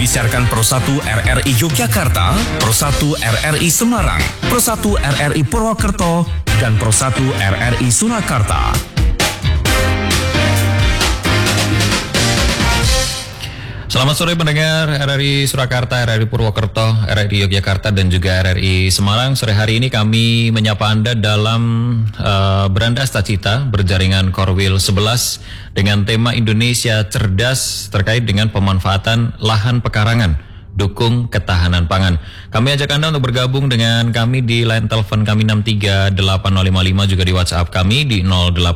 disiarkan Pro 1 RRI Yogyakarta, Pro 1 RRI Semarang, Pro 1 RRI Purwokerto, dan Pro 1 RRI Surakarta. Selamat sore pendengar RRI Surakarta, RRI Purwokerto, RRI Yogyakarta, dan juga RRI Semarang. Sore hari ini kami menyapa Anda dalam Beranda Cita berjaringan Korwil 11 dengan tema Indonesia Cerdas terkait dengan pemanfaatan lahan pekarangan, dukung ketahanan pangan. Kami ajak Anda untuk bergabung dengan kami di line telepon kami 6380555, juga di WhatsApp kami di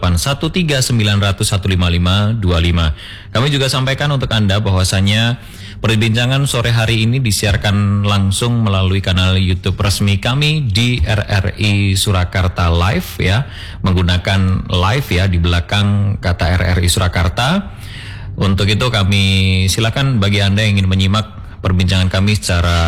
081390015525. Kami juga sampaikan untuk Anda bahwasanya perbincangan sore hari ini disiarkan langsung melalui kanal YouTube resmi kami di RRI Surakarta Live ya, menggunakan live ya di belakang kata RRI Surakarta. Untuk itu kami silakan bagi Anda yang ingin menyimak perbincangan kami secara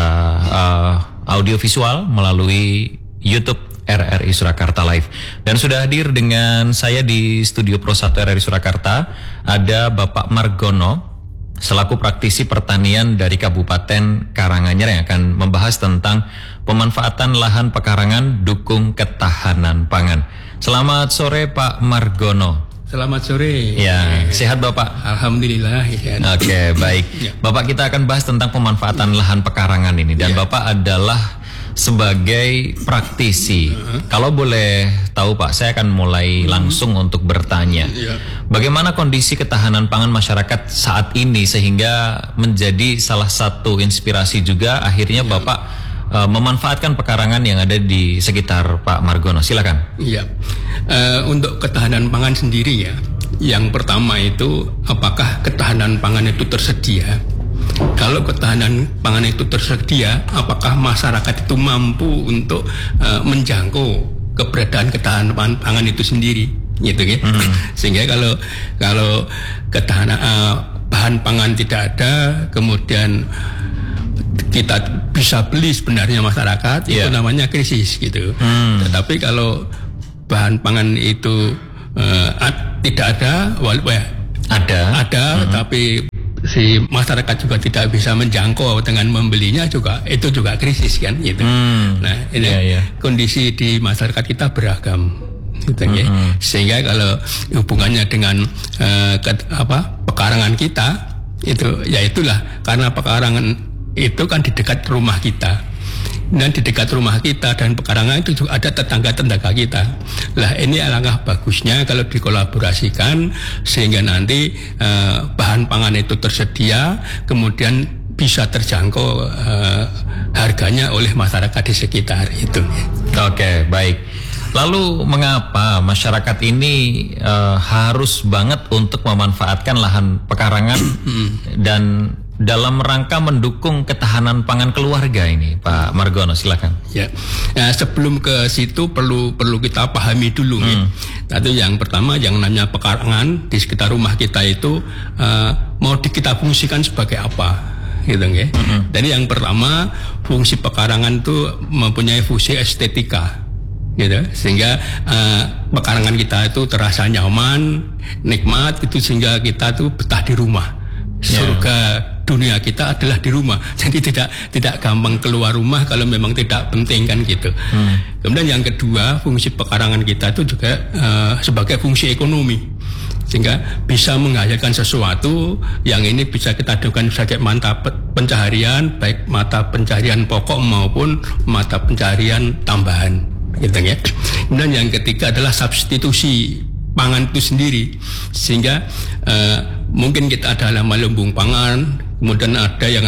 audiovisual melalui YouTube RRI Surakarta Live. Dan sudah hadir dengan saya di studio Pro 1 RRI Surakarta ada Bapak Margono selaku praktisi pertanian dari Kabupaten Karanganyar yang akan membahas tentang pemanfaatan lahan pekarangan dukung ketahanan pangan. Selamat sore Pak Margono. Selamat sore. Ya, sehat Bapak? Alhamdulillah. Ya. Oke, baik. Ya. Bapak, kita akan bahas tentang pemanfaatan lahan pekarangan ini. Dan Bapak adalah sebagai praktisi. Kalau boleh tahu Pak, saya akan mulai langsung untuk bertanya. Bagaimana kondisi ketahanan pangan masyarakat saat ini sehingga menjadi salah satu inspirasi juga akhirnya Bapak memanfaatkan pekarangan yang ada di sekitar Pak Margono. Silakan. Iya. Untuk ketahanan pangan sendiri ya, yang pertama itu apakah ketahanan pangan itu tersedia? Kalau ketahanan pangan itu tersedia, apakah masyarakat itu mampu untuk menjangkau keberadaan ketahanan pangan itu sendiri, gitu ya? Sehingga kalau ketahanan bahan pangan tidak ada, kemudian kita bisa beli sebenarnya masyarakat, itu namanya krisis, gitu. Tetapi kalau bahan pangan itu tidak ada, ada, tapi si masyarakat juga tidak bisa menjangkau dengan membelinya juga, itu juga krisis kan, gitu. Nah, ini kondisi di masyarakat kita beragam, gitu ya. Sehingga kalau hubungannya dengan pekarangan kita itu, ya itulah karena pekarangan itu kan di dekat rumah kita. Dan di dekat rumah kita dan pekarangan itu juga ada tetangga-tetangga kita. Lah ini alangkah bagusnya kalau dikolaborasikan sehingga nanti bahan pangan itu tersedia, kemudian bisa terjangkau harganya oleh masyarakat di sekitar itu. Oke, baik. Lalu mengapa masyarakat ini harus banget untuk memanfaatkan lahan pekarangan dan dalam rangka mendukung ketahanan pangan keluarga ini, Pak Margono, silakan. Ya, sebelum ke situ perlu kita pahami dulu. Tadi yang pertama, yang namanya pekarangan di sekitar rumah kita itu mau kita fungsikan sebagai apa, gitu ya. Jadi yang pertama, fungsi pekarangan itu mempunyai fungsi estetika, gitu, sehingga pekarangan kita itu terasa nyaman, nikmat, itu sehingga kita tuh betah di rumah. Surga dunia kita adalah di rumah, jadi tidak gampang keluar rumah kalau memang tidak penting kan, gitu. Kemudian yang kedua, fungsi pekarangan kita itu juga sebagai fungsi ekonomi, sehingga bisa menghasilkan sesuatu yang ini bisa kita lakukan sebagai mata pencaharian, baik mata pencaharian pokok maupun mata pencaharian tambahan, gitu ya. Kemudian yang ketiga adalah substitusi pangan itu sendiri, sehingga mungkin kita ada lumbung pangan, kemudian ada yang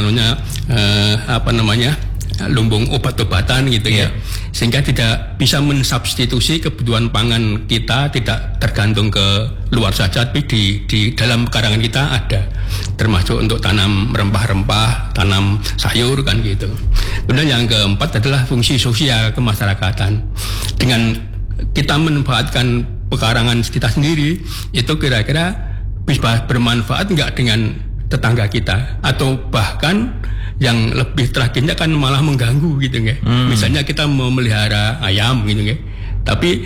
namanya lumbung obat-obatan, gitu ya, sehingga tidak bisa mensubstitusi kebutuhan pangan kita, tidak tergantung ke luar saja, tapi di dalam pekarangan kita ada, termasuk untuk tanam rempah-rempah, tanam sayur kan, gitu. Kemudian yang keempat adalah fungsi sosial kemasyarakatan. Dengan kita memanfaatkan pekarangan kita sendiri, itu kira-kira bisa bermanfaat nggak dengan tetangga kita, atau bahkan yang lebih terakhirnya kan malah mengganggu, gitu ya. Misalnya kita mau melihara ayam, gitu ya, tapi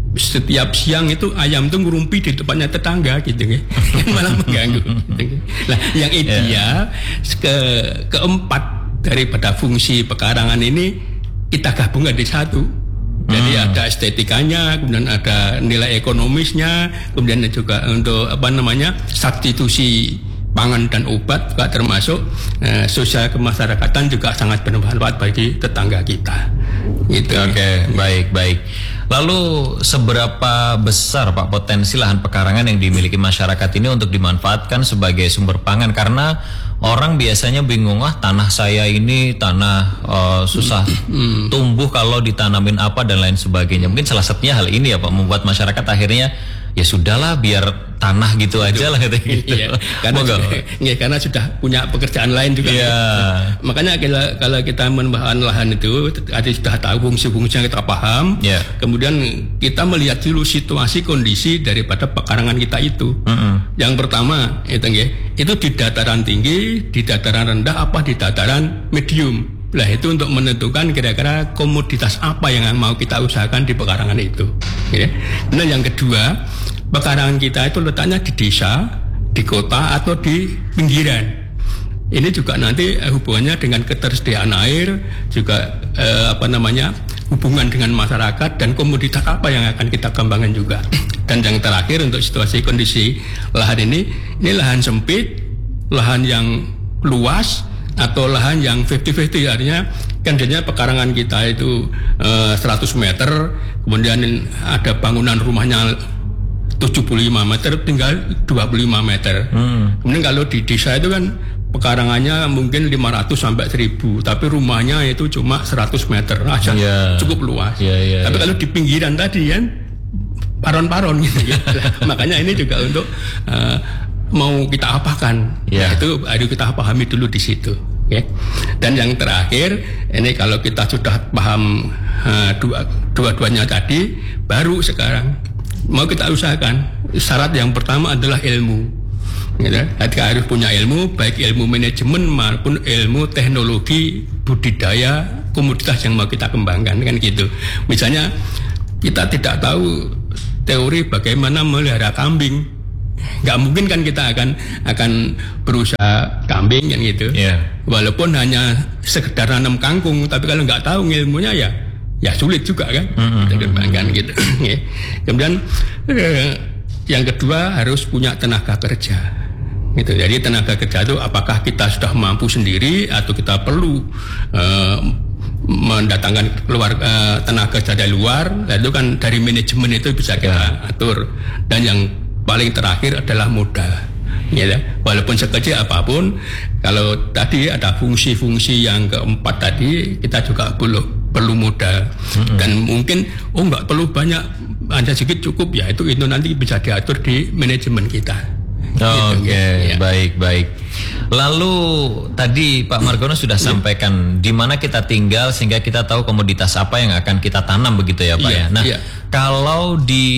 setiap siang itu ayam itu ngurumpi di tempatnya tetangga gitu ya. Malah mengganggu gitu. Nah, yang ideal keempat daripada fungsi pekarangan ini kita gabungkan di satu. Jadi ada estetikanya, kemudian ada nilai ekonomisnya, kemudian juga untuk substitusi pangan dan obat juga termasuk sosial kemasyarakatan juga sangat bermanfaat bagi tetangga kita. Gitu. Oke, baik. Lalu seberapa besar Pak potensi lahan pekarangan yang dimiliki masyarakat ini untuk dimanfaatkan sebagai sumber pangan? Karena orang biasanya bingung, tanah saya ini tanah susah tumbuh kalau ditanamin apa dan lain sebagainya. Mungkin salah satunya hal ini ya Pak, membuat masyarakat akhirnya ya sudahlah biar tanah gitu aja lah gitu. Iya, karena sudah punya pekerjaan lain juga. Iya. Makanya kalau kita menambahkan lahan itu sudah tahu fungsi-fungsinya kita paham. Yeah. Kemudian kita melihat dulu situasi kondisi daripada pekarangan kita itu. Yang pertama itu di dataran tinggi, di dataran rendah, apa di dataran medium. Nah itu untuk menentukan kira-kira komoditas apa yang mau kita usahakan di pekarangan itu. Nah yang kedua, pekarangan kita itu letaknya di desa, di kota atau di pinggiran. Ini juga nanti hubungannya dengan ketersediaan air, juga hubungan dengan masyarakat dan komoditas apa yang akan kita kembangkan juga. Dan yang terakhir untuk situasi kondisi lahan ini lahan sempit, lahan yang luas, atau lahan yang 50-50, artinya pekarangan kita itu 100 meter, kemudian ada bangunan rumahnya 75 meter, tinggal 25 meter. Kemudian kalau di desa itu kan pekarangannya mungkin 500 sampai 1000, tapi rumahnya itu cuma 100 meter aja, cukup luas. Tapi kalau di pinggiran tadi kan paron-paron gitu ya. Makanya ini juga untuk mau kita apakan, itu harus kita pahami dulu di situ. Dan yang terakhir, ini kalau kita sudah paham dua-duanya tadi, baru sekarang mau kita usahakan. Syarat yang pertama adalah ilmu. Kita harus punya ilmu, baik ilmu manajemen maupun ilmu teknologi budidaya komoditas yang mau kita kembangkan, kan gitu. Misalnya kita tidak tahu teori bagaimana melihara kambing. Nggak mungkin kan kita akan berusaha kambing kan gitu. Walaupun hanya sekedar nanam kangkung, tapi kalau nggak tahu ilmunya ya sulit juga kan kita kembangkan gitu. Kemudian yang kedua harus punya tenaga kerja gitu. Jadi tenaga kerja itu apakah kita sudah mampu sendiri atau kita perlu mendatangkan tenaga kerja dari luar. Itu kan dari manajemen itu bisa kita atur. Dan yang paling terakhir adalah modal. Walaupun sekecil apapun, kalau tadi ada fungsi-fungsi yang keempat tadi, kita juga perlu modal. Dan mungkin nggak perlu banyak, hanya sedikit cukup, ya itu nanti bisa diatur di manajemen kita. Oke, baik. Lalu tadi Pak Margono sudah sampaikan di mana kita tinggal sehingga kita tahu komoditas apa yang akan kita tanam begitu ya Pak ya. Nah, kalau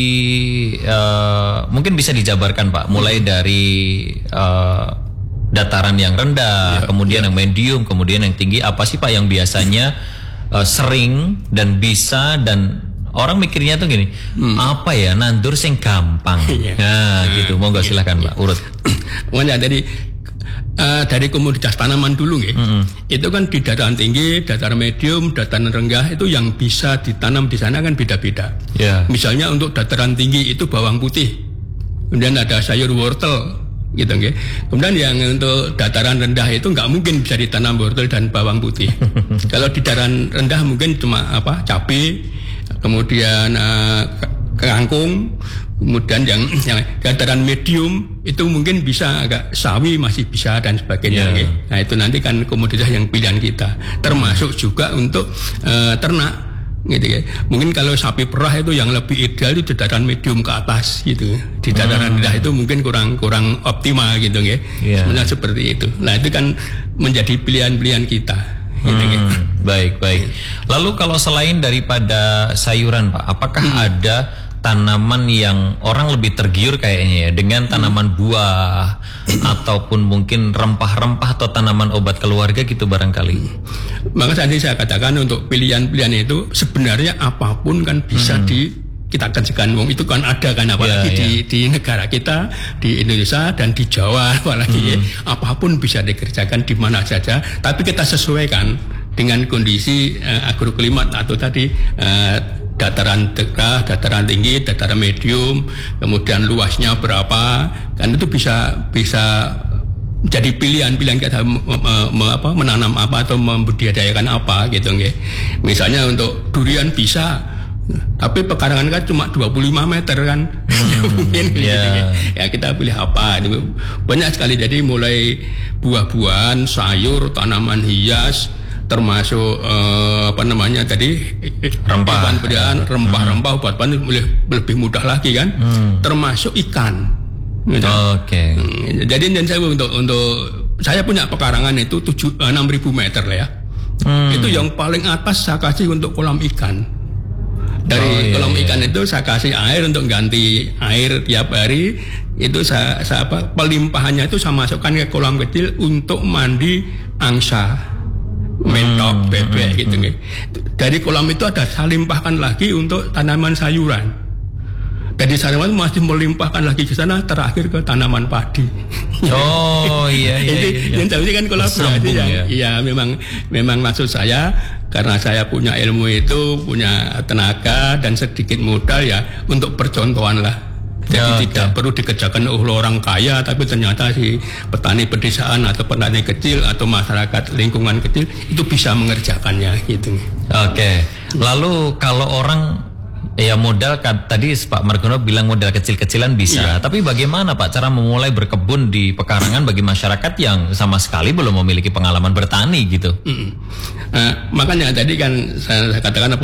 mungkin bisa dijabarkan Pak, mulai dari dataran yang rendah, kemudian yang medium, kemudian yang tinggi, apa sih Pak yang biasanya sering dan bisa dan orang mikirnya tuh gini, apa ya nandur sing gampang. Nah, gitu. Monggo silakan Pak, urut. Makanya dari komoditas tanaman dulu itu kan di dataran tinggi, dataran medium, dataran rendah itu yang bisa ditanam di sana kan beda-beda. Misalnya untuk dataran tinggi itu bawang putih, kemudian ada sayur wortel gitu nggih. Kemudian yang untuk dataran rendah itu nggak mungkin bisa ditanam wortel dan bawang putih. Kalau di dataran rendah mungkin cuma cabai, kemudian kangkung, kemudian yang dataran medium itu mungkin bisa agak sawi masih bisa dan sebagainya. Nah itu nanti kan komoditas yang pilihan kita, termasuk juga untuk ternak gitu ya. Mungkin kalau sapi perah itu yang lebih ideal itu di dataran medium ke atas gitu. Di dataran rendah itu mungkin kurang optimal gitu ya. Sebenarnya seperti itu. Nah itu kan menjadi pilihan-pilihan kita. Baik. Lalu kalau selain daripada sayuran Pak, apakah ada tanaman yang orang lebih tergiur kayaknya ya dengan tanaman buah ataupun mungkin rempah-rempah atau tanaman obat keluarga gitu barangkali? Maka tadi saya katakan untuk pilihan-pilihan itu sebenarnya apapun kan bisa kita kerjakan. Wong itu kan ada kan, apalagi di negara kita, di Indonesia dan di Jawa apalagi apapun bisa dikerjakan di mana saja, tapi kita sesuaikan dengan kondisi agroklimat atau tadi dataran tegah, dataran tinggi, dataran medium, kemudian luasnya berapa, kan itu bisa jadi pilihan kita menanam apa atau membudidayakan apa gitu nggih. Misalnya untuk durian bisa, tapi pekarangan kan cuma 25 meter kan. Mungkin gitu, ya kita pilih apa. Banyak sekali, jadi mulai buah-buahan, sayur, tanaman hias, termasuk tadi rempah-rempah, obat-obatan lebih mudah lagi kan. Termasuk ikan. Gitu. Oke. Jadi saya untuk saya punya pekarangan itu 6.000 meter lah ya. Itu yang paling atas saya kasih untuk kolam ikan. Dari kolam ikan itu saya kasih air untuk ganti air tiap hari. Itu saya pelimpahannya itu saya masukkan ke kolam kecil untuk mandi angsa, mentok, bebek gitu nih. Dari kolam itu ada saya limpahkan lagi untuk tanaman sayuran. Jadi saya masih melimpahkan lagi ke sana, terakhir ke tanaman padi. Yang tadi kan kolaborasi memang maksud saya, karena saya punya ilmu itu, punya tenaga dan sedikit modal ya untuk percontohan lah. Jadi tidak perlu dikerjakan oleh orang kaya, tapi ternyata si petani pedesaan atau petani kecil atau masyarakat lingkungan kecil itu bisa mengerjakannya gitu. Oke. Lalu kalau orang modal tadi Pak Margono bilang modal kecil-kecilan bisa, tapi bagaimana Pak cara memulai berkebun di pekarangan bagi masyarakat yang sama sekali belum memiliki pengalaman bertani gitu? Makanya tadi kan saya katakan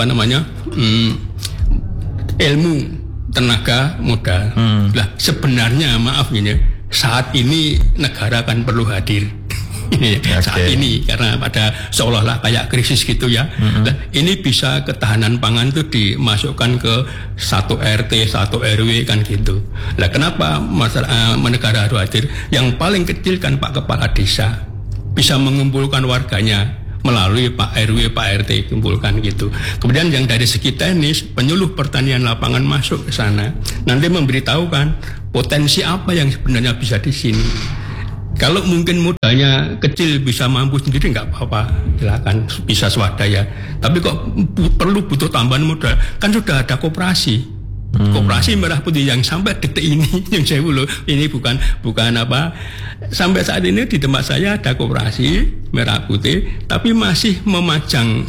ilmu, tenaga, modal. Lah sebenarnya maaf gini, saat ini negara kan perlu hadir. Saat ini karena pada seolah-olah kayak krisis gitu ya. Nah, ini bisa ketahanan pangan itu dimasukkan ke 1 RT, 1 RW kan gitu. Nah, kenapa negara harus hadir? Yang paling kecil kan Pak Kepala Desa bisa mengumpulkan warganya melalui Pak RW, Pak RT kumpulkan gitu. Kemudian yang dari segi teknis, penyuluh pertanian lapangan masuk ke sana. Nanti memberitahukan potensi apa yang sebenarnya bisa di sini. Kalau mungkin modalnya kecil bisa mampu sendiri nggak apa-apa, silakan bisa swadaya. Tapi kok butuh tambahan modal, kan sudah ada koperasi. Koperasi Merah Putih yang sampai detik ini yang saya ini bukan sampai saat ini di tempat saya ada koperasi Merah Putih, tapi masih memajang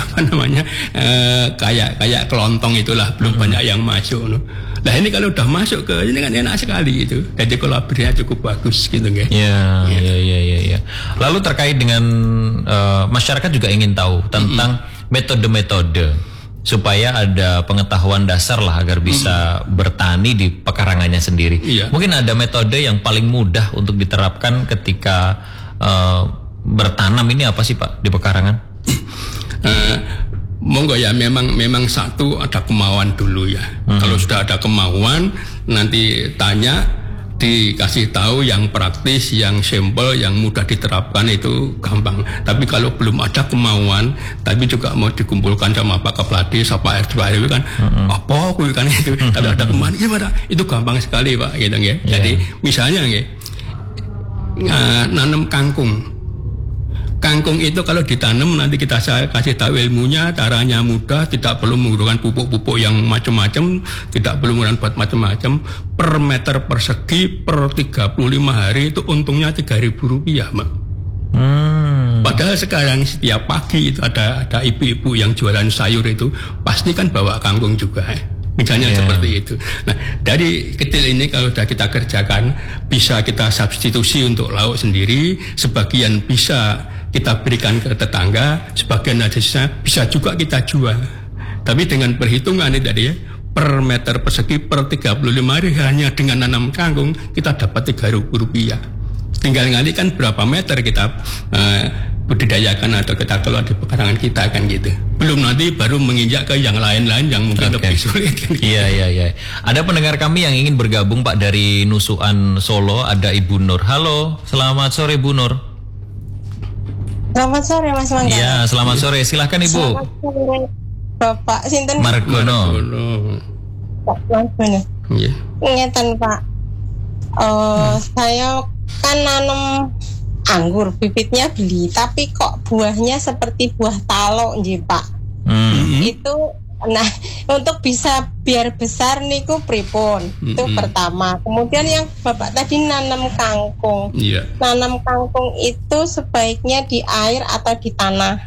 kayak kelontong itulah, belum banyak yang masuk. Nah ini kalau udah masuk ke ini kan enak sekali itu. Jadi kolaborasinya cukup bagus gitu kan. Iya. Lalu terkait dengan masyarakat juga ingin tahu tentang metode-metode supaya ada pengetahuan dasar lah agar bisa bertani di pekarangannya sendiri. Mungkin ada metode yang paling mudah untuk diterapkan ketika bertanam ini apa sih Pak di pekarangan? Monggo ya, memang satu ada kemauan dulu ya. Kalau sudah ada kemauan, nanti tanya, dikasih tahu yang praktis, yang simple, yang mudah diterapkan itu gampang. Tapi kalau belum ada kemauan, tapi juga mau dikumpulkan sama Pak Kepala Desa, Pak RW kan, apa kan itu. Kalau ada kemauan, itu gampang sekali Pak gitu ya. Jadi misalnya nanam kangkung. Kangkung itu kalau ditanam nanti saya kasih tahu ilmunya, caranya mudah, tidak perlu menggunakan pupuk-pupuk yang macam-macam, tidak perlu menggunakan buat macam-macam. Per meter persegi per 35 hari itu untungnya Rp3.000, Mbak. Padahal sekarang setiap pagi itu ada ibu-ibu yang jualan sayur itu pasti kan bawa kangkung juga. Misalnya seperti itu. Nah, dari kecil ini kalau sudah kita kerjakan, bisa kita substitusi untuk lauk sendiri, sebagian bisa kita berikan ke tetangga, sebagian bisa juga kita jual. Tapi dengan perhitungan ini tadi ya, per meter persegi per 35 hari hanya dengan nanam kangkung kita dapat Rp3.000. Tinggal ngalikan berapa meter kita budidayakan atau kita kelola di pekarangan kita kan gitu. Belum nanti baru menginjak ke yang lain-lain yang mungkin lebih sulit kan gitu. Iya. Ada pendengar kami yang ingin bergabung Pak dari Nusukan Solo, ada Ibu Nur. Halo, selamat sore Bu Nur. Selamat sore Mas Mangga. Iya, selamat sore. Silahkan Ibu. Selamat sore Bapak Sinten Margono. Langsung. Iya. Ngeten Pak. Saya kan nanam anggur, bibitnya beli, tapi kok buahnya seperti buah talok nggih Pak. Itu nah untuk bisa biar besar niku pripun? Itu pertama. Kemudian yang Bapak tadi nanam kangkung. Iya. Nanam kangkung itu sebaiknya di air atau di tanah.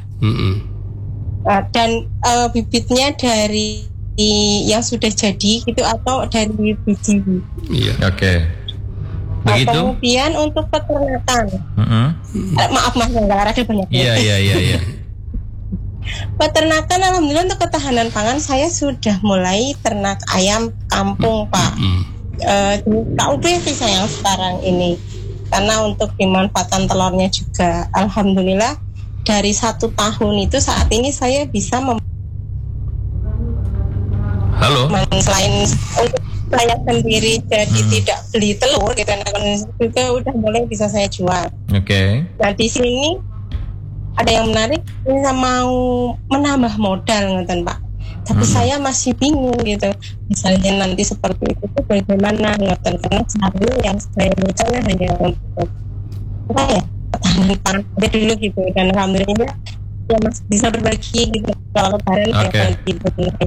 Dan bibitnya dari yang sudah jadi gitu atau dari biji. Iya. Oke. Begitu. Kemudian untuk peternakan. Maaf nggak ada banyak. Iya. Peternakan alhamdulillah untuk ketahanan pangan saya sudah mulai ternak ayam kampung Pak. KUP sih saya yang sekarang ini karena untuk dimanfaatkan telurnya juga alhamdulillah dari 1 tahun itu saat ini saya bisa Halo. Selain untuk saya sendiri jadi tidak beli telur gitu, juga udah mulai bisa saya jual. Oke. Nah di sini ada yang menarik, saya mau menambah modal ngeten Pak. Tapi saya masih bingung gitu. Misalnya nanti seperti itu bagaimana ngeten, karena seharusnya yang saya rencana hanya untuk ketahanan pangan dulu gitu. Dan alhamdulillah ya masih bisa berbagi gitu kalau lebaran gitu.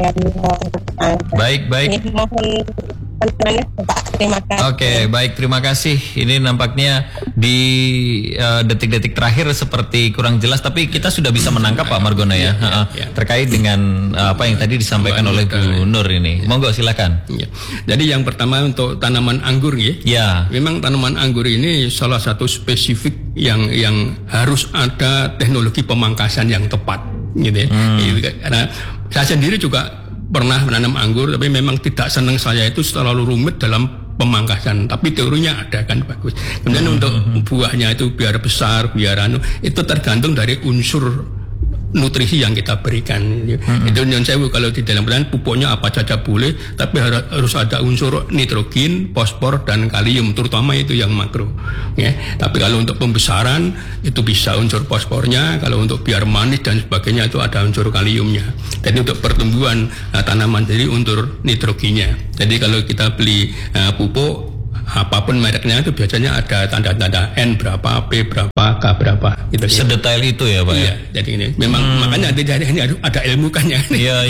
Baik. Ini mohon bantuannya Pak. Terima kasih. Oke, baik, terima kasih. Ini nampaknya di detik-detik terakhir seperti kurang jelas, tapi kita sudah bisa menangkap Pak Margono ya, terkait dengan apa yang tadi disampaikan oleh Bu Nur ini. Monggo silakan. Ya. Jadi yang pertama untuk tanaman anggur ya. Memang tanaman anggur ini salah satu spesifik yang harus ada teknologi pemangkasan yang tepat gitu ya. Karena saya sendiri juga pernah menanam anggur, tapi memang tidak senang saya itu terlalu rumit dalam pemangkasan, tapi teorinya ada kan bagus. Kemudian untuk buahnya itu biar besar, biar itu tergantung dari unsur nutrisi yang kita berikan. Itu yang saya kalau di dalam pertanian pupuknya apa saja boleh, tapi harus ada unsur nitrogen, fosfor dan kalium, terutama itu yang makro. Ya. Tapi kalau untuk pembesaran itu bisa unsur fosfornya, kalau untuk biar manis dan sebagainya itu ada unsur kaliumnya. Dan untuk pertumbuhan tanaman jadi unsur nitrogennya. Jadi kalau kita beli pupuk apapun mereknya itu biasanya ada tanda-tanda N berapa, P berapa, K berapa gitu. Sedetail itu ya Pak. Iya, jadi ini memang makanya ada ilmu kan ya.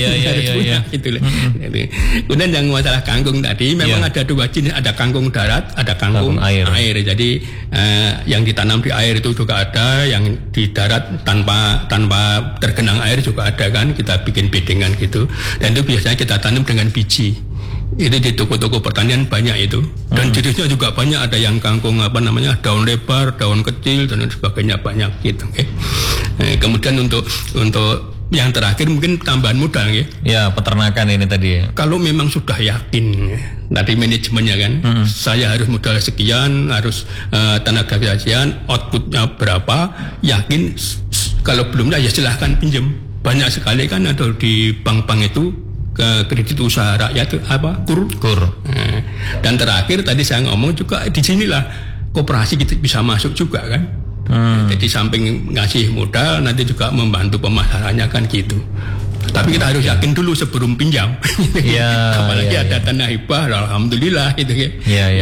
Iya. Gitu loh. Kemudian yang masalah kangkung tadi memang ada 2 jenis, ada kangkung darat, ada kangkung air. Jadi yang ditanam di air itu juga ada, yang di darat tanpa tergenang air juga ada kan, kita bikin bedengan gitu. Dan itu biasanya kita tanam dengan biji. Itu di toko-toko pertanian banyak itu, dan jenisnya juga banyak, ada yang kangkung daun lebar, daun kecil dan sebagainya banyak gitu. Kemudian untuk yang terakhir mungkin tambahan modal ya peternakan ini tadi ya. Kalau memang sudah yakin tadi manajemennya kan, saya harus modal sekian, harus tenaga sekian, outputnya berapa, yakin. Kalau belum ya silahkan pinjam. Banyak sekali kan ada di bank-bank itu ke kredit usaha rakyat KUR. Dan terakhir tadi saya ngomong juga di sinilah koperasi kita bisa masuk juga kan. Jadi samping ngasih modal nanti juga membantu pemasarannya kan gitu. Tapi kita harus yakin dulu sebelum pinjam. Apalagi ada tanah hibah, alhamdulillah gitu ya.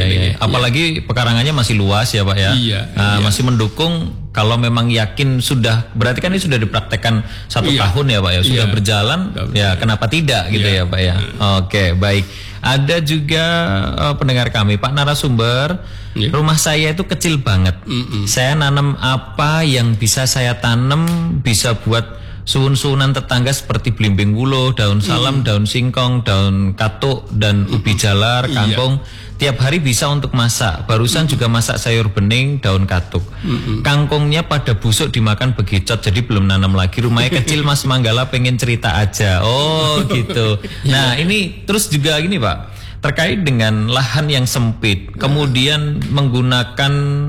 Apalagi pekarangannya masih luas ya Pak ya. Masih mendukung. Kalau memang yakin sudah, berarti kan ini sudah dipraktekkan 1 tahun ya Pak ya, sudah berjalan, ya kenapa tidak gitu ya Pak ya. Oke, baik. Ada juga pendengar kami, Pak narasumber, rumah saya itu kecil banget. Saya nanam apa yang bisa saya tanam, bisa buat suun-suunan tetangga seperti belimbing wulo, daun salam, daun singkong, daun katuk, dan ubi jalar, kangkung. Tiap hari bisa untuk masak. Barusan juga masak sayur bening, daun katuk. Kangkungnya pada busuk dimakan begicot, jadi belum nanam lagi. Rumahnya kecil Mas Manggala, pengen cerita aja. Oh gitu. Nah ini terus juga gini Pak, terkait dengan lahan yang sempit, kemudian menggunakan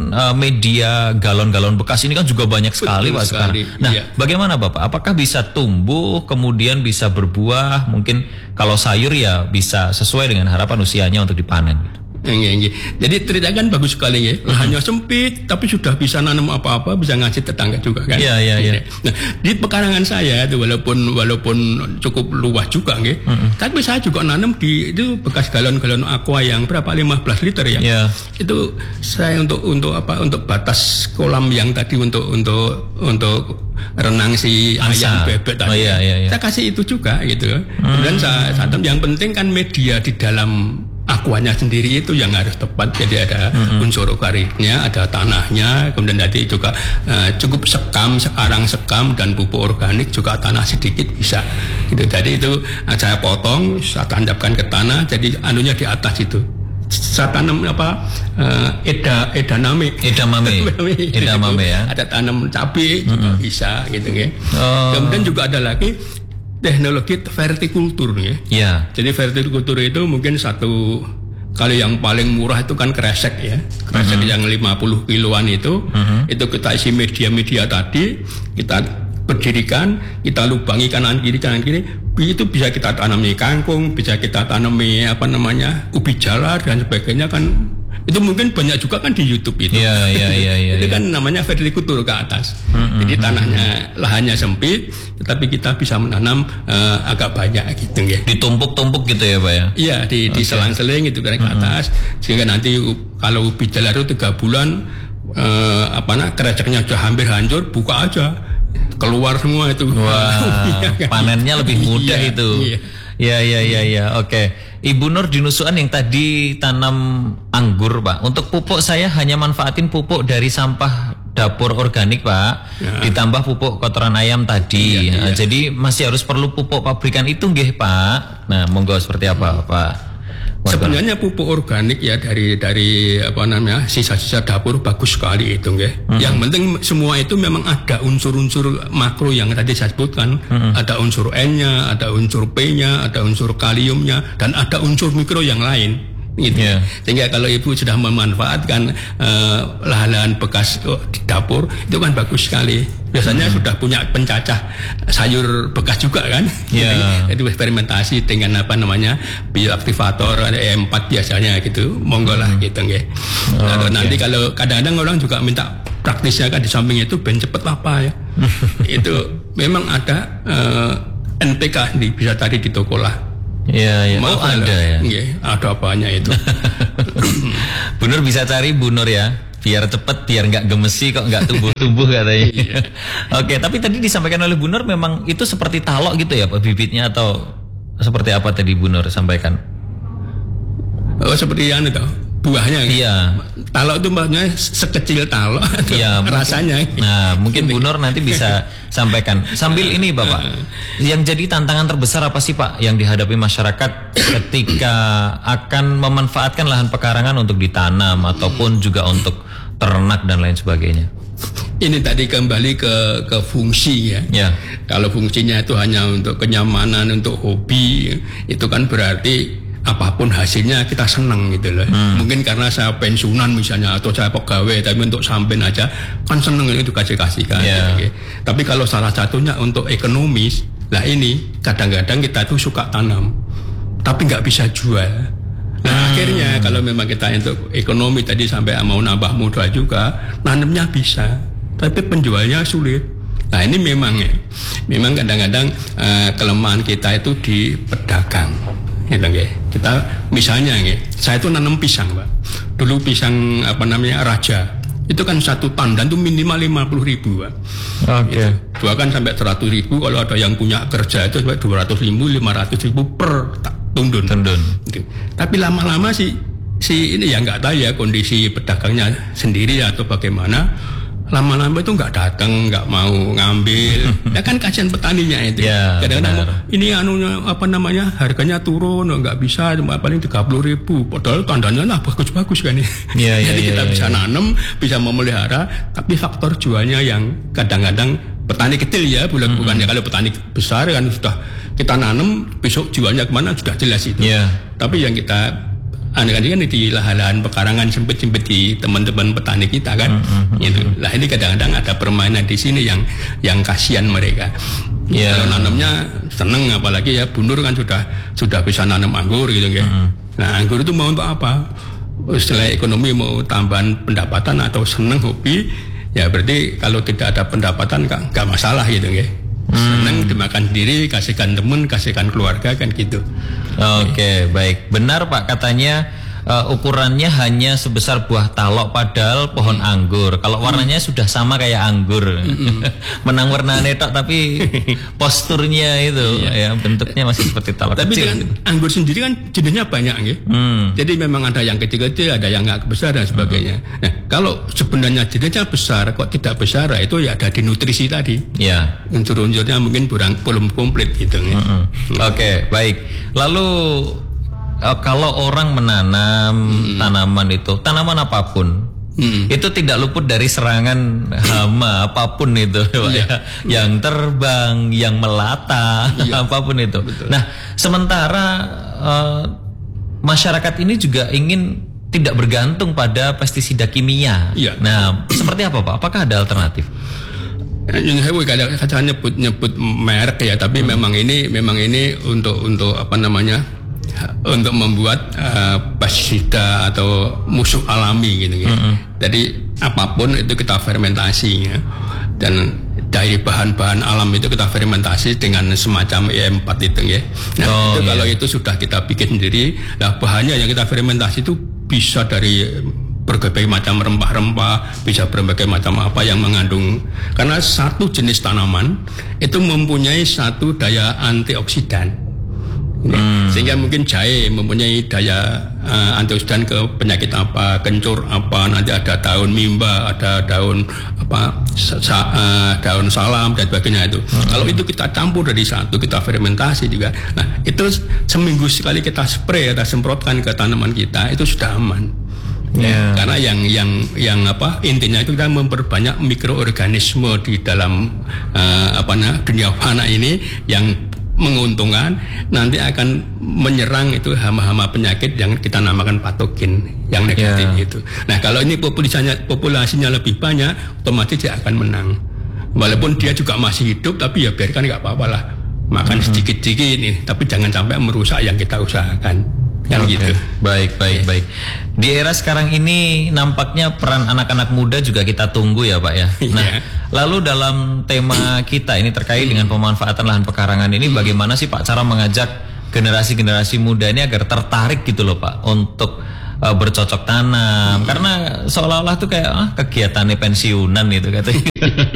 media galon-galon bekas ini kan juga banyak sekali Pak sekarang. Nah, bagaimana Bapak? Apakah bisa tumbuh, kemudian bisa berbuah? Mungkin kalau sayur ya bisa sesuai dengan harapan usianya untuk dipanen. Jadi ceritakan bagus sekali ya. Lahannya sempit tapi sudah bisa nanam apa-apa, bisa ngasih tetangga juga kan. Iya. Nah, di pekarangan saya itu walaupun cukup luas juga nggih. Tapi saya juga nanam di itu bekas galon-galon aqua yang berapa 15 liter ya. Iya. Itu saya untuk apa? Untuk batas kolam yang tadi untuk renang si ayam bebek tadi. Iya. Saya kasih itu juga gitu. Dan saya yang penting kan media di dalam akuanya sendiri itu yang harus tepat. Jadi ada unsur organiknya, ada tanahnya, kemudian tadi juga cukup sekam dan pupuk organik juga tanah sedikit bisa. Gitu. Jadi itu saya potong, saya tancapkan ke tanah. Jadi anunya di atas itu. Saya tanam edamame ya. Ada tanam cabai juga bisa gitu ya. Kemudian juga ada lagi teknologi vertikultur ya. Iya. Jadi vertikultur itu mungkin kalau yang paling murah itu kan kresek ya. Kresek yang 50 kiloan itu kita isi media tadi, kita berdirikan, kita lubangi kanan kiri, itu bisa kita tanami kangkung, bisa kita tanami ubi jalar dan sebagainya kan. Itu mungkin banyak juga kan di YouTube itu. Iya. Itu kan namanya vertikultur ke atas. Jadi lahannya sempit, tetapi kita bisa menanam agak banyak gitu ya. Ditumpuk-tumpuk gitu ya Pak ya? Iya, diselang-seling itu kan ke atas. Sehingga nanti kalau ubi jalar itu 3 bulan kereceknya sudah hampir hancur, buka aja. Keluar semua itu. Wah, panennya lebih mudah itu. Iya. Oke. Ibu Nur di Nusukan yang tadi tanam anggur, Pak. Untuk pupuk saya hanya manfaatin pupuk dari sampah dapur organik, Pak. Ditambah pupuk kotoran ayam tadi. Iya. Jadi masih harus perlu pupuk pabrikan itu nggih, Pak. Nah, monggo seperti apa, Pak? Sebenarnya pupuk organik ya dari sisa-sisa dapur bagus sekali itu nggih. Yang penting semua itu memang ada unsur-unsur makro yang tadi saya sebutkan. Ada unsur N-nya, ada unsur P-nya, ada unsur kaliumnya, dan ada unsur mikro yang lain. Gitu. Sehingga kalau ibu sudah memanfaatkan lahan-lahan bekas di dapur itu kan bagus sekali. Biasanya sudah punya pencacah sayur bekas juga kan. Itu eksperimentasi dengan bioaktivator E4 biasanya gitu. Monggo lah gitu nggih. Nanti kalau kadang-kadang orang juga minta praktisnya kan di samping itu ben cepet apa ya. Itu memang ada NPK bisa tadi di toko lah. Iya. Ada ya. Ada banyak itu. Bu Nur bisa cari Bu Nur ya, biar cepet, biar nggak gemesi kok nggak tumbuh-tumbuh katanya. Oke, tapi tadi disampaikan oleh Bu Nur memang itu seperti talok gitu ya Pak bibitnya atau seperti apa tadi Bu Nur sampaikan? Seperti yang itu buahnya. Iya. Talok itu maksudnya sekecil talok. Iya. Rasanya. Nah, mungkin Bu Nur nanti bisa sampaikan. Sambil ini Bapak, yang jadi tantangan terbesar apa sih Pak yang dihadapi masyarakat ketika akan memanfaatkan lahan pekarangan untuk ditanam ataupun juga untuk ternak dan lain sebagainya? Ini tadi kembali ke fungsi ya. Kalau fungsinya itu hanya untuk kenyamanan, untuk hobi, itu kan berarti apapun hasilnya kita senang gitu loh. Mungkin karena saya pensiunan misalnya atau saya pegawai tapi untuk sampein aja kan seneng itu kasih-kasihkan. Gitu. Tapi kalau salah satunya untuk ekonomis, lah ini kadang-kadang kita tuh suka tanam tapi nggak bisa jual. Nah akhirnya kalau memang kita untuk ekonomi tadi sampai mau nambah modal juga, nanamnya bisa tapi penjualnya sulit. Nah ini memang kadang-kadang kelemahan kita itu di pedagang. Kita misalnya saya itu nanam pisang Pak. Dulu pisang Raja itu kan 1 ton dan itu minimal 50.000 Pak. Oke. Itu kan sampai 100.000 kalau ada yang punya kerja itu sampai 200.000, 500.000 per tundun. Gitu. Tapi lama-lama si ini ya nggak tahu ya kondisi pedagangnya sendiri atau bagaimana. Lama-lama itu nggak datang, nggak mau ngambil. Ya kan kasihan petaninya itu. Kadang-kadang ini harganya turun, nggak bisa, cuma paling 30.000. Padahal tandanya lah bagus-bagus kan ya. Jadi kita bisa nanam, bisa memelihara, tapi faktor jualnya yang kadang-kadang petani kecil ya, bukannya kalau petani besar kan sudah kita nanam, besok jualnya kemana sudah jelas itu. Tapi yang kita kan di lahan-lahan pekarangan sempit-sempit di teman-teman petani kita kan, gitu. Lah ini kadang-kadang ada permainan di sini yang kasihan mereka. Kalau nanamnya seneng, apalagi ya Bu Nur kan sudah bisa nanam anggur gitu kan. Nah anggur itu mau untuk apa? istilah ekonomi mau tambahan pendapatan atau seneng hobi, ya berarti kalau tidak ada pendapatan nggak masalah gitu ya. Seneng dimakan sendiri, kasihkan temen, kasihkan keluarga kan gitu. Oke, baik. Benar Pak, katanya ukurannya hanya sebesar buah talok padahal pohon anggur. Kalau warnanya sudah sama kayak anggur. Menang warna netok tapi posturnya itu ya bentuknya masih seperti talok tapi kecil. Tapi dengan anggur sendiri kan jenisnya banyak ya. Jadi memang ada yang kecil-kecil, ada yang nggak besar dan sebagainya. Nah, kalau sebenarnya jenisnya besar kok tidak besar, itu ya ada di nutrisi tadi. Ya. Unsur-unsurnya mungkin belum komplit gitu ya. Oke, baik. Lalu kalau orang menanam tanaman itu, tanaman apapun, itu tidak luput dari serangan hama apapun itu, ya. Yang terbang, yang melata, apapun itu. Betul. Nah, sementara masyarakat ini juga ingin tidak bergantung pada pestisida kimia. Ya. Nah, seperti apa Pak? Apakah ada alternatif? Saya nyebut merek ya, tapi memang ini untuk apa namanya? Untuk membuat pestisida atau musuh alami gitu ya. Jadi apapun itu kita fermentasi ya. Dan dari bahan-bahan alam itu kita fermentasi dengan semacam E4 itu ya. Nah, kalau itu sudah kita bikin sendiri, nah bahannya yang kita fermentasi itu bisa dari berbagai macam rempah-rempah, bisa berbagai macam apa yang mengandung, karena satu jenis tanaman itu mempunyai satu daya antioksidan. Sehingga mungkin jahe mempunyai daya antioksidan ke penyakit apa, kencur apa, nanti ada daun mimba, ada daun apa, daun salam dan sebagainya itu. Kalau itu kita campur dari satu, kita fermentasi juga. Nah, itu seminggu sekali kita spray atau semprotkan ke tanaman kita, itu sudah aman. Karena yang apa intinya itu kita memperbanyak mikroorganisme di dalam dunia fana ini yang menguntungkan, nanti akan menyerang itu hama-hama penyakit yang kita namakan patogen yang negatif itu. Nah, kalau ini populasinya lebih banyak, otomatis dia akan menang. Walaupun dia juga masih hidup, tapi ya biarkan nggak apa-apa lah, makan sedikit-sedikit nih, tapi jangan sampai merusak yang kita usahakan. Yang gitu. Baik. Di era sekarang ini nampaknya peran anak-anak muda juga kita tunggu ya Pak ya. Nah, lalu dalam tema kita ini terkait dengan pemanfaatan lahan pekarangan ini, bagaimana sih Pak cara mengajak generasi-generasi muda ini agar tertarik gitu loh Pak untuk bercocok tanam, karena seolah-olah tuh kayak kegiatannya pensiunan itu katanya.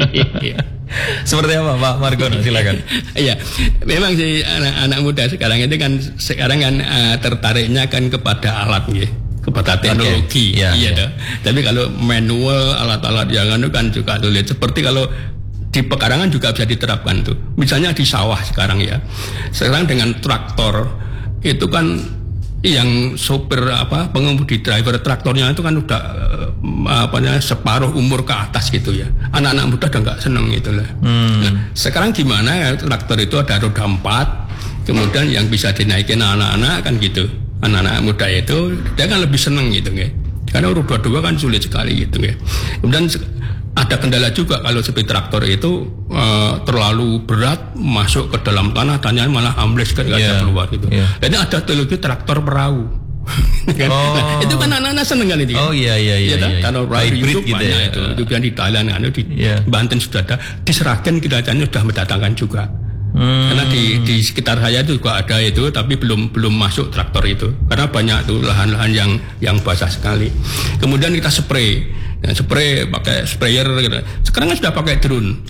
Seperti apa Pak Margono, silakan. Iya, memang sih anak-anak muda sekarang kan tertariknya kan kepada alat ya, kepada teknologi. Tapi kalau manual, alat-alat yang kan juga sulit. Seperti kalau di pekarangan juga bisa diterapkan tuh. Misalnya di sawah sekarang ya. Sekarang dengan traktor itu kan yang sopir pengemudi driver traktornya itu kan udah separuh umur ke atas gitu ya. Anak-anak muda udah nggak seneng gitu lah. Nah, sekarang gimana ya, traktor itu ada roda 4, kemudian yang bisa dinaikin anak-anak kan gitu. Anak-anak muda itu dia kan lebih seneng gitu ya. Karena roda 2 kan sulit sekali gitu ya. Kemudian ada kendala juga kalau seperti traktor itu terlalu berat masuk ke dalam tanahnya malah ambles kan nggak bisa keluar gitu. Jadi ada teknologi traktor perahu. Nah, itu kan anak-anak seneng kan itu. Kalau hybrid gitu ya. Itu yang di Thailand kan, di Banten sudah ada, di Seragen kita sudah mendatangkan juga. Karena di sekitar saya itu juga ada itu, tapi belum masuk traktor itu. Karena banyak tuh lahan-lahan yang basah sekali. Kemudian kita spray pakai sprayer gitu. Sekarang kan sudah pakai drone.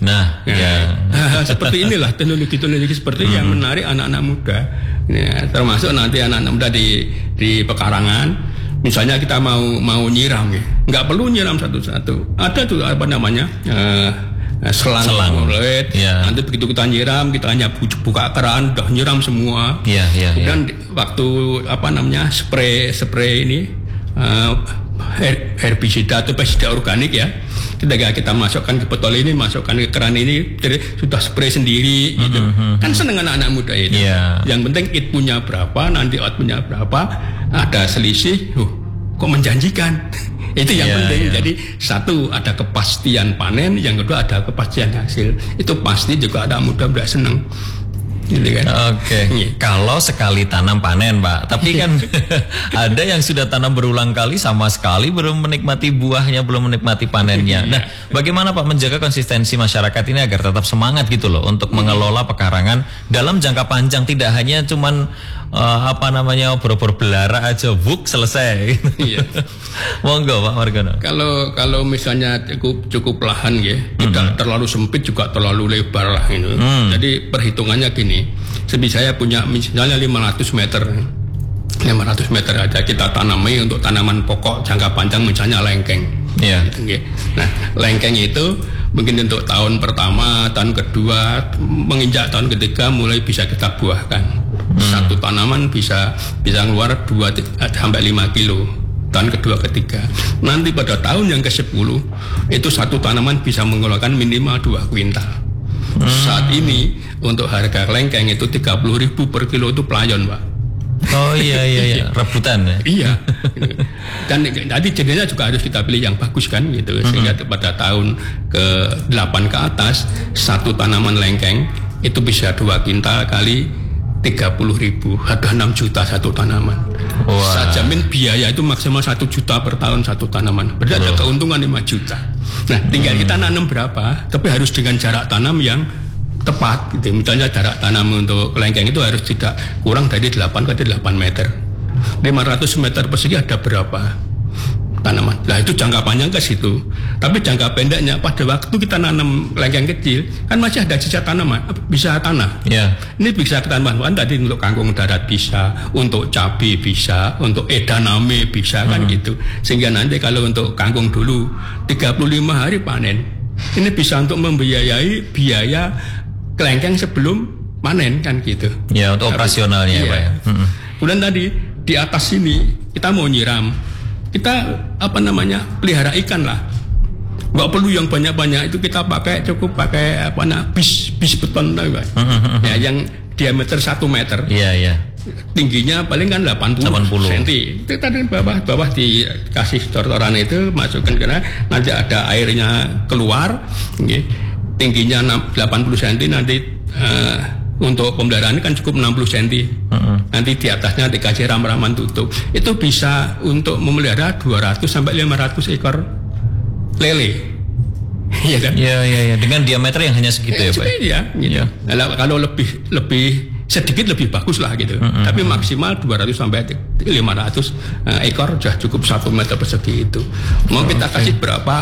Seperti inilah teknologi seperti yang menarik anak-anak muda. Termasuk nanti anak-anak muda di pekarangan. Misalnya kita mau nyiram ya, nggak perlu nyiram satu-satu. Ada tuh selang. Nanti begitu kita nyiram, kita hanya buka keran, udah nyiram semua. Kemudian waktu spray ini herbisida atau pestisida organik ya, ketika kita masukkan ke botol ini, masukkan ke keran ini, jadi sudah spray sendiri gitu. Kan seneng anak-anak muda itu. Yang penting punya berapa, nanti punya berapa, ada selisih, kok menjanjikan. Itu yang penting. Jadi satu, ada kepastian panen, yang kedua ada kepastian hasil. Itu pasti juga anak muda udah seneng. Gitu kan. Oke. Kalau sekali tanam panen, Pak. Tapi kan ada yang sudah tanam berulang kali sama sekali belum menikmati buahnya, belum menikmati panennya. Nah, bagaimana Pak menjaga konsistensi masyarakat ini agar tetap semangat gitu loh untuk mengelola pekarangan dalam jangka panjang, tidak hanya cuman obrol-obrol belara aja, buk selesai. Iya. Monggo Pak Margono. Kalau misalnya cukup lahan ya, tidak terlalu sempit juga terlalu lebar lah gitu. Jadi perhitungannya gini, saya punya misalnya 500 meter aja kita tanami untuk tanaman pokok jangka panjang, misalnya lengkeng. Iya. Gitu, ya. Nah, lengkeng itu mungkin untuk tahun pertama, tahun kedua, menginjak tahun ketiga mulai bisa kita buahkan. Satu tanaman bisa keluar 2-5 kilo tahun kedua ketiga. Nanti pada tahun yang ke-10 itu satu tanaman bisa mengeluarkan minimal 2 kuintal. Saat ini untuk harga lengkeng itu 30.000 per kilo itu pelayan, Pak. Oh iya, rebutan ya. Iya. Dan nanti jenisnya juga harus kita pilih yang bagus kan gitu. Sehingga pada tahun ke-8 ke atas satu tanaman lengkeng itu bisa 2 kuintal kali 30.000, ada 6 juta satu tanaman. Saya jamin biaya itu maksimal 1 juta per tahun satu tanaman. Berarti ada keuntungan 5 juta. Nah, tinggal kita nanam berapa, tapi harus dengan jarak tanam yang tepat gitu. Misalnya jarak tanam untuk lengkeng itu harus tidak kurang dari 8 ke 8 meter. 500 meter persegi ada berapa tanaman? Nah, itu jangka panjang ke situ. Tapi jangka pendeknya pada waktu kita nanam lengkeng kecil kan masih ada sisa tanaman, bisa tanah. Yeah. Ini bisa tanaman tadi untuk kangkung darat bisa, untuk cabai bisa, untuk edamame bisa kan gitu. Sehingga nanti kalau untuk kangkung dulu 35 hari panen. Ini bisa untuk membiayai biaya kelengkeng sebelum panen kan gitu. Ya, untuk operasionalnya ya, Pak ya. Kemudian tadi di atas sini kita mau nyiram, kita pelihara ikan lah. Nggak perlu yang banyak-banyak, itu kita cukup pakai bis beton tau Pak. Ya, yang diameter 1 meter. Iya. Tingginya paling kan 80 cm. Itu tadi bawah dikasih tor-toran itu, masukkan karena nanti ada airnya keluar. Tingginya 80 cm nanti untuk pemeliharaan kan cukup 60 cm. Nanti di atasnya dikasih ram-raman tutup. Itu bisa untuk memelihara 200 sampai 500 ekor lele. Iya kan? Iya. Dengan diameter yang hanya segitu ya, Pak. Iya, gitu. Kalau lebih sedikit lebih bagus lah gitu. Tapi maksimal 200 sampai 500 ekor sudah cukup 1 meter persegi itu. Mau kita kasih berapa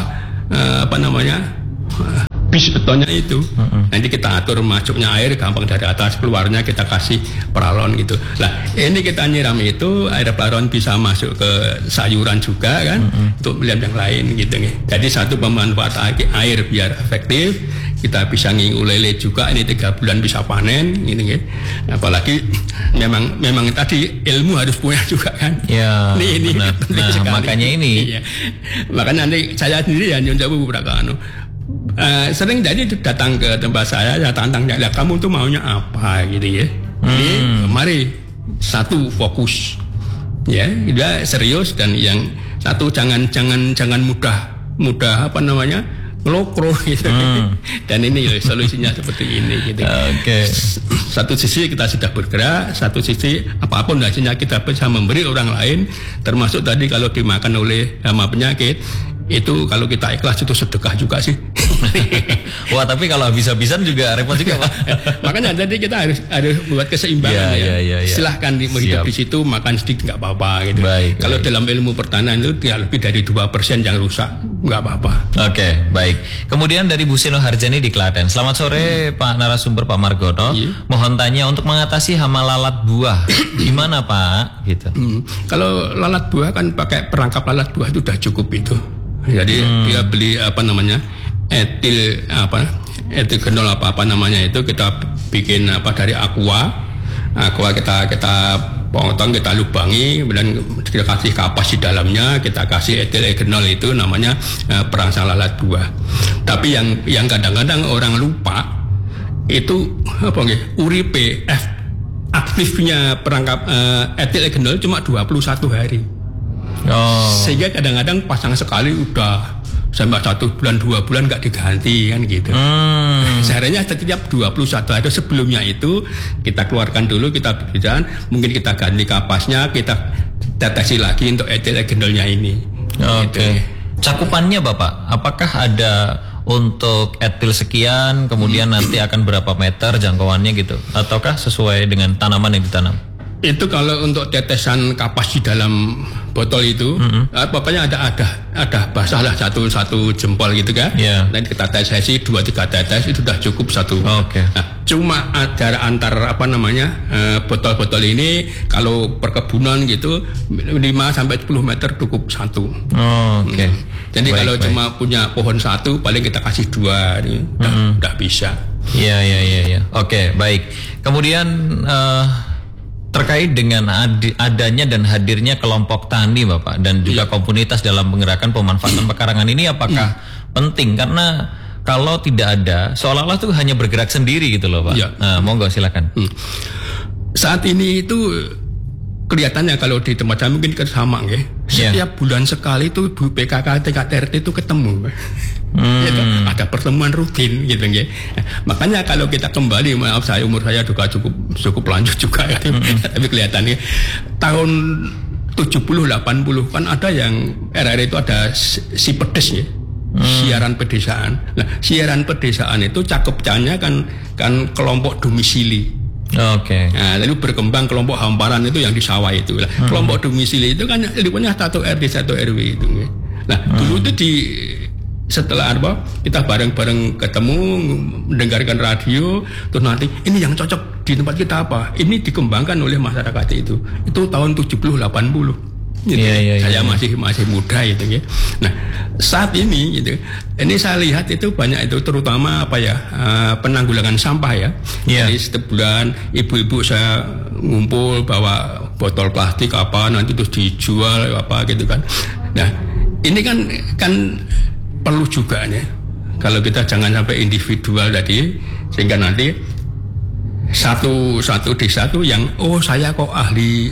bis betonnya itu. Nanti kita atur masuknya air gampang dari atas, keluarnya kita kasih peralon gitu. Lah, ini kita nyiram itu air peralon bisa masuk ke sayuran juga kan, untuk pilihan yang lain gitu nih. Jadi satu pemanfaatan air biar efektif, kita bisa ngingu lele juga, ini 3 bulan bisa panen gitu nih. Apalagi memang tadi ilmu harus punya juga kan. Ya. Ini makanya ini. Iya. Makanya nanti saya sendiri ya nyonjak beberapa sering jadi datang ke tempat saya tantang, ya kamu tuh maunya apa gitu ya. Ini mari satu fokus ya, dia serius, dan yang satu jangan mudah ngelokro gitu. Dan ini solusinya seperti ini gitu. Oke. Satu sisi kita sudah bergerak, satu sisi apapun hasilnya kita bisa memberi orang lain, termasuk tadi kalau dimakan oleh hama penyakit itu kalau kita ikhlas itu sedekah juga sih. Wah, tapi kalau habis-habisan juga repot juga, Pak. Makanya jadi kita harus buat keseimbangan ya. Silahkan hidup di situ, makan sedikit nggak apa-apa gitu. Kalau dalam ilmu pertanian itu tidak lebih dari 2% yang rusak, nggak apa-apa. Oke, baik. Kemudian dari Bu Sino Harjani di Klaten. Selamat sore Pak narasumber, Pak Margono. Mohon tanya, untuk mengatasi hama lalat buah gimana Pak? Gitu. Kalau lalat buah kan pakai perangkap lalat buah itu sudah cukup itu. Jadi dia beli etil genol itu kita bikin dari aqua kita potong, kita lubangi, kemudian kita kasih kapas di dalamnya, kita kasih etil genol itu namanya perangsang lalat buah. Tapi yang kadang-kadang orang lupa itu uripe aktifnya perangkap etil genol cuma 21 hari. Sehingga kadang-kadang pasang sekali udah sampai 1 bulan 2 bulan nggak diganti kan gitu. Seharusnya setiap 21 hari sebelumnya itu kita keluarkan dulu, kita berjalan, mungkin kita ganti kapasnya, kita tetesi lagi untuk etil legendolnya ini. Oke. Gitu. Cakupannya Bapak, apakah ada untuk etil sekian, kemudian nanti akan berapa meter jangkauannya gitu, ataukah sesuai dengan tanaman yang ditanam? Itu kalau untuk tetesan kapas di dalam botol itu, pokoknya ada basah lah satu jempol gitu kan. Yeah. Nanti kita tesesi 2-3 tetes itu sudah cukup satu. Oke. Nah, cuma ada antar botol-botol ini kalau perkebunan gitu 5-10 meter cukup satu. Oke. Jadi kalau cuma punya pohon satu paling kita kasih 2 ini udah bisa. Iya. Oke, baik. Kemudian terkait dengan adanya dan hadirnya kelompok tani Bapak dan juga komunitas dalam menggerakkan pemanfaatan pekarangan ini apakah penting? Karena kalau tidak ada seolah-olah tuh hanya bergerak sendiri gitu loh Pak. Ya. Nah, monggo silakan. Saat ini itu kelihatannya kalau di tempat saya mungkin sama ya. Setiap bulan sekali itu PKK TKTRT itu ketemu. Gitu. Ada pertemuan rutin gitu ya. Makanya kalau kita kembali, maaf saya umur saya juga cukup lanjut juga ya. Tapi kelihatannya tahun 70-80 kan ada yang RRI itu ada si pedes ya. Siaran pedesaan. Nah, siaran pedesaan itu cakepnya kan kelompok domisili. Oke. Nah, lalu berkembang kelompok hamparan itu yang di sawah itu. Kelompok domisili itu kan lingkungannya 1 RT 1 RW itu. Nah, dulu itu setelah kita bareng-bareng ketemu mendengarkan radio, terus nanti ini yang cocok di tempat kita apa? Ini dikembangkan oleh masyarakat itu tahun 70-80 gitu. Saya masih muda gitu ya. Nah, saat ini gitu, ini saya lihat itu banyak itu terutama penanggulangan sampah ya. Jadi setiap bulan ibu-ibu saya ngumpul bawa botol plastik nanti terus dijual gitu kan. Nah, ini kan perlu juga nih kalau kita jangan sampai individual tadi sehingga nanti satu desa tuh yang saya kok ahli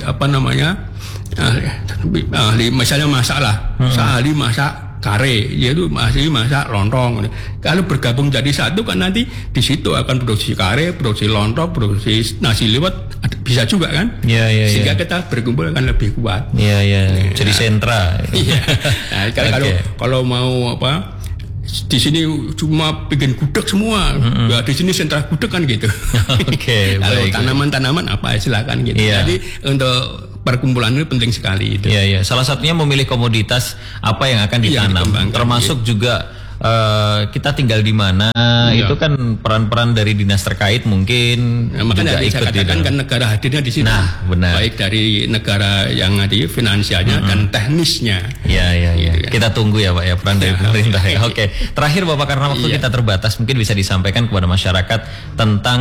ahli misalnya masak lah, saya ahli masak kare, yaitu masih masak lontong. Kalau bergabung jadi satu kan nanti di situ akan produksi kare, produksi lontong, produksi nasi liwet, bisa juga kan? Sehingga kita berkumpul akan lebih kuat. Jadi sentra. Nah, kalau mau di sini cuma bikin gudeg semua, ya di sini sentra gudeg kan gitu. Kalau tanaman-tanaman silakan gitu. Jadi untuk perkumpulan ini penting sekali itu. Salah satunya memilih komoditas apa yang akan ditanam, termasuk juga kita tinggal di mana, itu kan peran-peran dari dinas terkait mungkin makanya juga ikut saya katakan kan negara hadirnya di sini. Nah, benar. Baik dari negara yang di finansialnya dan teknisnya. Gitu, kita tunggu ya Pak ya peran dari pemerintah ya. Oke, terakhir Bapak karena waktu kita terbatas mungkin bisa disampaikan kepada masyarakat tentang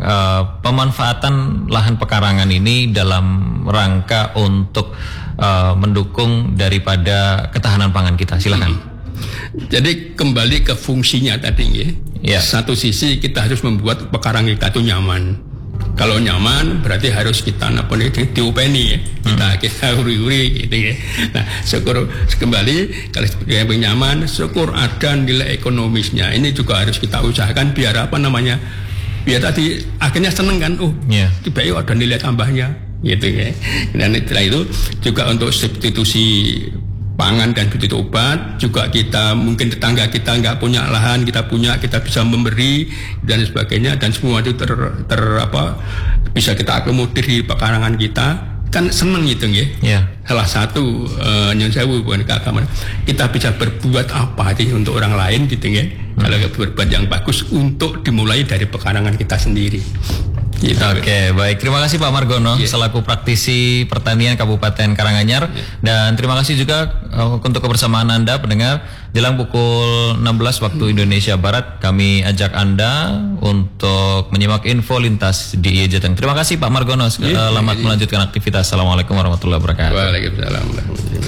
pemanfaatan lahan pekarangan ini dalam rangka untuk mendukung daripada ketahanan pangan kita. Silakan. Jadi kembali ke fungsinya tadi ya. Satu sisi kita harus membuat pekarangan kita itu nyaman. Kalau nyaman berarti harus kita diupeni ya. Kita uri-uri gitu ya. Nah, syukur kembali kalau yang nyaman, syukur ada nilai ekonomisnya. Ini juga harus kita usahakan biar biar tadi akhirnya seneng kan. Tiba-tiba ada nilai tambahnya gitu ya. Dan setelah itu juga untuk substitusi pangan dan substitusi obat juga kita mungkin tetangga kita nggak punya lahan, kita bisa memberi dan sebagainya, dan semua itu bisa kita akomodir di pekarangan kita kan seneng gitu ya. Salah satu yang saya bukan keagamaan, kita bisa berbuat apa sih untuk orang lain gitu ya. Kalau berbuat yang bagus untuk dimulai dari pekarangan kita sendiri. Gitu. Oke, baik. Terima kasih Pak Margono selaku praktisi pertanian Kabupaten Karanganyar, dan terima kasih juga untuk kebersamaan Anda pendengar. Jelang pukul 16 waktu Indonesia Barat kami ajak Anda untuk menyimak info lintas di Jateng. Terima kasih Pak Margono. Selamat melanjutkan aktivitas. Assalamualaikum warahmatullahi wabarakatuh. Waalaikumsalam.